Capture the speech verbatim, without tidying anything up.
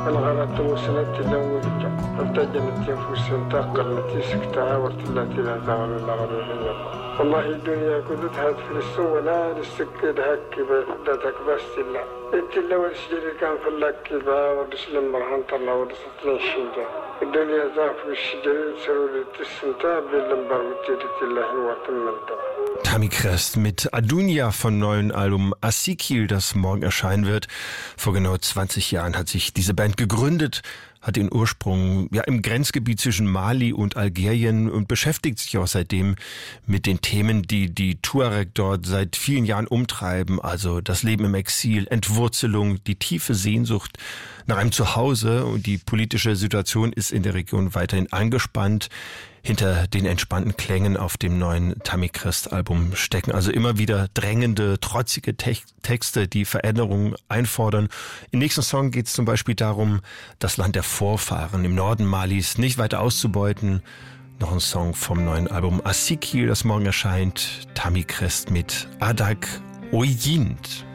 غلطت وسنت لوجك ارتجنت ينفس تقلت سكتها وارتلت إلى زغل الأغرية والله الدنيا كنت هاد في السوء لا للسكد هكي بفدتك بس إلا إنت لو الشجر كان في اللكبة ورسل مرهن طلع ورسل الشمدة الدنيا ذاك في الشجر سرولة السنتاب للمبر وتيرت الله وتمنته. Tammy Crest mit Adunia vom neuen Album Asikil, das morgen erscheinen wird. Vor genau zwanzig Jahren hat sich diese Band gegründet, hat ihren Ursprung ja im Grenzgebiet zwischen Mali und Algerien und beschäftigt sich auch seitdem mit den Themen, die die Tuareg dort seit vielen Jahren umtreiben, also das Leben im Exil, Entwurzelung, die tiefe Sehnsucht nach einem Zuhause, und die politische Situation ist in der Region weiterhin angespannt. Hinter den entspannten Klängen auf dem neuen Tammy Crest Album stecken also immer wieder drängende, trotzige Te- Texte, die Veränderungen einfordern. Im nächsten Song geht es zum Beispiel darum, das Land der Vorfahren im Norden Malis nicht weiter auszubeuten. Noch ein Song vom neuen Album Asikil, das morgen erscheint. Tammy Crest mit Adak Oyint.